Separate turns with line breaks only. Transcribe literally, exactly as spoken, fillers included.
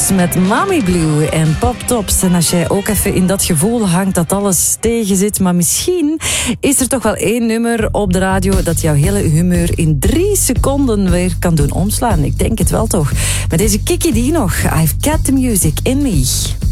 met Mami Blue en Pop Tops. En als jij ook even in dat gevoel hangt dat alles tegen zit, maar misschien is er toch wel één nummer op de radio dat jouw hele humeur in drie seconden weer kan doen omslaan. Ik denk het wel toch. Met deze Kiki D nog. I've got the music in me.